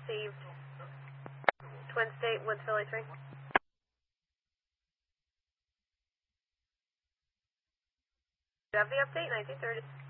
received. Twin State, Woods Philly 3. You have the update, 1930.